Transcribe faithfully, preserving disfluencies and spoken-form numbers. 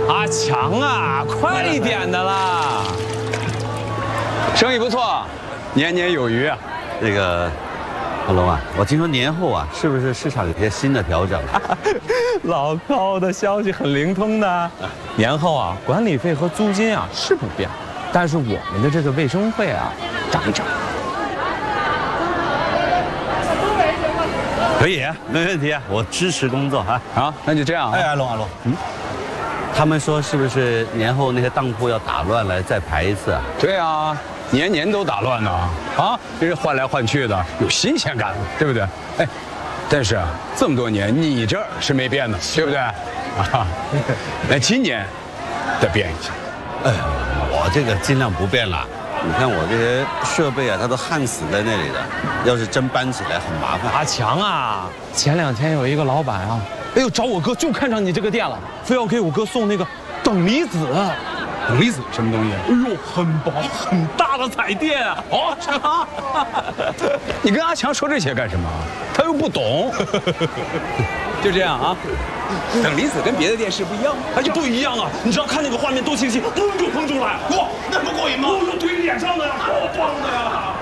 阿强啊，快一点的啦！生意不错，年年有余啊。 这个，阿龙啊，我听说年后啊，是不是市场有些新的调整？ 老高的消息很灵通的。年后啊，管理费和租金啊是不变，但是我们的这个卫生费啊涨一涨。 可以，没问题啊，我支持工作啊。 好，那就这样啊。 哎，阿龙，阿龙，嗯。他们说是不是年后那些当铺要打乱来再排一次啊？ 对啊，年年都打乱呢，啊，这是换来换去的，有新鲜感，对不对？哎，但是啊，这么多年你这儿是没变的，对不对？啊，那今年得变一下。 哎，我这个尽量不变了。你看我这些设备啊，它都焊死在那里的，要是真搬起来很麻烦。 阿强啊，前两天有一个老板啊。哎呦，找我哥就看上你这个店了，非要给我哥送那个等离子。等离子什么东西？哎呦，很薄很大的彩电啊！哦，是吗？你跟阿强说这些干什么？他又不懂。就这样啊。等离子跟别的电视不一样吗？哎呀，不一样啊！你知道看那个画面多清晰，嘣就喷出来，哇，那不过瘾吗？哦，有怼脸上的呀，好棒的呀！